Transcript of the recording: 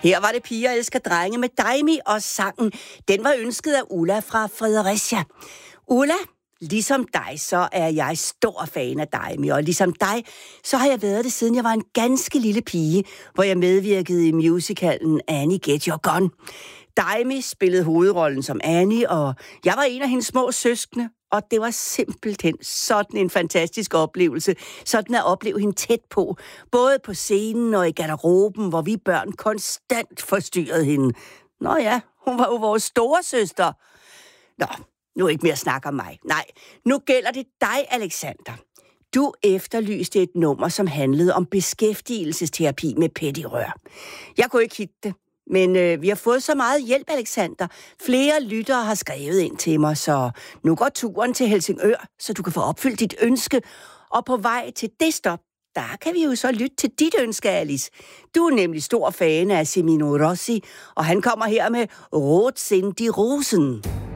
Her var det Piger elsker drenge med Daimi, og sangen, den var ønsket af Ulla fra Fredericia. Ulla, ligesom dig, så er jeg stor fan af Daimi, og ligesom dig, så har jeg været det, siden jeg var en ganske lille pige, hvor jeg medvirkede i musicalen Annie Get Your Gun. Daimi spillede hovedrollen som Annie, og jeg var en af hendes små søskende, og det var simpelthen sådan en fantastisk oplevelse, sådan at opleve hende tæt på, både på scenen og i garderoben, hvor vi børn konstant forstyrrede hende. Nå ja, hun var jo vores store søster. Nå, nu ikke mere snak om mig. Nej, nu gælder det dig, Alexander. Du efterlyste et nummer, som handlede om beskæftigelsesterapi med pettirør. Jeg kunne ikke hitte det. Men vi har fået så meget hjælp, Alexander. Flere lyttere har skrevet ind til mig, så nu går turen til Helsingør, så du kan få opfyldt dit ønske. Og på vej til det stop, der kan vi jo så lytte til dit ønske, Alice. Du er nemlig stor fan af Semino Rossi, og han kommer her med Rot sind die Rosen.